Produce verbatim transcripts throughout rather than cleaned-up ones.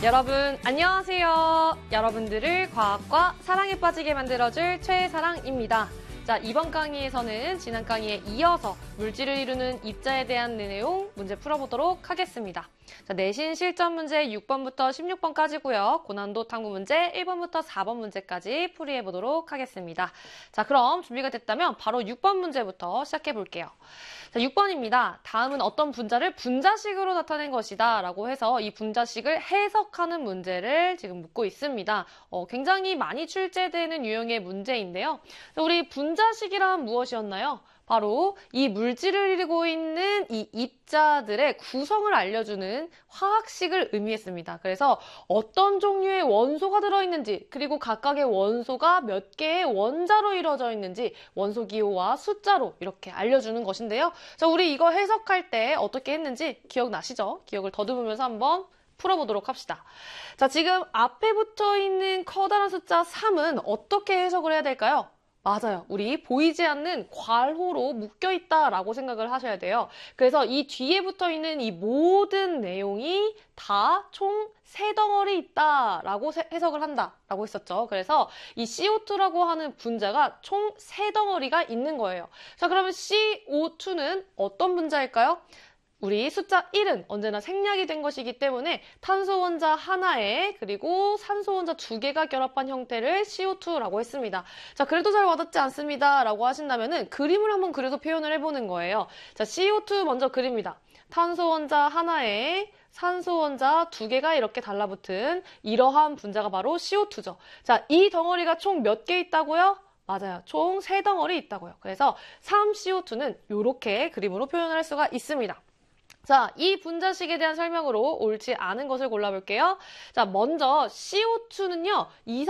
여러분 안녕하세요. 여러분들을 과학과 사랑에 빠지게 만들어줄 최사랑입니다. 자, 이번 강의에서는 지난 강의에 이어서 물질을 이루는 입자에 대한 내용 문제 풀어보도록 하겠습니다. 자, 내신 실전 문제 육 번부터 십육 번까지고요. 고난도 탐구 문제 일 번부터 사 번 문제까지 풀이해보도록 하겠습니다. 자, 그럼 준비가 됐다면 바로 육 번 문제부터 시작해볼게요. 자, 육 번입니다. 다음은 어떤 분자를 분자식으로 나타낸 것이다 라고 해서 이 분자식을 해석하는 문제를 지금 묻고 있습니다. 어, 굉장히 많이 출제되는 유형의 문제인데요. 자, 우리 분자식이란 무엇이었나요? 바로 이 물질을 이루고 있는 이 입자들의 구성을 알려주는 화학식을 의미했습니다. 그래서 어떤 종류의 원소가 들어있는지, 그리고 각각의 원소가 몇 개의 원자로 이루어져 있는지 원소 기호와 숫자로 이렇게 알려주는 것인데요. 자, 우리 이거 해석할 때 어떻게 했는지 기억나시죠? 기억을 더듬으면서 한번 풀어보도록 합시다. 자, 지금 앞에 붙어 있는 커다란 숫자 삼은 어떻게 해석을 해야 될까요? 맞아요. 우리 보이지 않는 괄호로 묶여있다라고 생각을 하셔야 돼요. 그래서 이 뒤에 붙어있는 이 모든 내용이 다 총 세 덩어리 있다라고 해석을 한다라고 했었죠. 그래서 이 씨 오 투라고 하는 분자가 총 세 덩어리가 있는 거예요. 자, 그러면 씨 오 투는 어떤 분자일까요? 우리 숫자 일은 언제나 생략이 된 것이기 때문에 탄소 원자 하나에 그리고 산소 원자 두 개가 결합한 형태를 씨 오 투라고 했습니다. 자, 그래도 잘 와닿지 않습니다 라고 하신다면은 그림을 한번 그려서 표현을 해보는 거예요. 자, 씨 오 투 먼저 그립니다. 탄소 원자 하나에 산소 원자 두 개가 이렇게 달라붙은 이러한 분자가 바로 씨 오 투죠. 자, 이 덩어리가 총 몇 개 있다고요? 맞아요. 총 세 덩어리 있다고요. 그래서 삼 씨 오 투는 이렇게 그림으로 표현을 할 수가 있습니다. 자, 이 분자식에 대한 설명으로 옳지 않은 것을 골라볼게요. 자, 먼저 씨 오 투는요,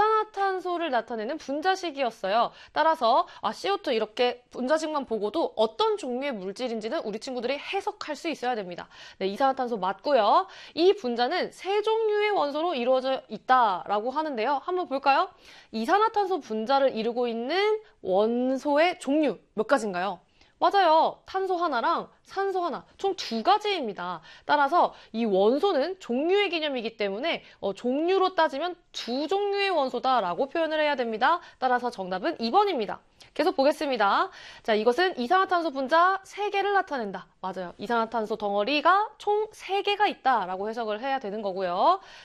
이산화탄소를 나타내는 분자식이었어요. 따라서 아, 씨 오 투 이렇게 분자식만 보고도 어떤 종류의 물질인지는 우리 친구들이 해석할 수 있어야 됩니다. 네, 이산화탄소 맞고요. 이 분자는 세 종류의 원소로 이루어져 있다라고 하는데요. 한번 볼까요? 이산화탄소 분자를 이루고 있는 원소의 종류 몇 가지인가요? 맞아요. 탄소 하나랑 산소 하나, 총 두 가지입니다. 따라서 이 원소는 종류의 개념이기 때문에 어, 종류로 따지면 두 종류의 원소다라고 표현을 해야 됩니다. 따라서 정답은 이 번입니다. 계속 보겠습니다. 자, 이것은 이산화탄소 분자 세 개를 나타낸다. 맞아요. 이산화탄소 덩어리가 총 세 개가 있다라고 해석을 해야 되는 거고요.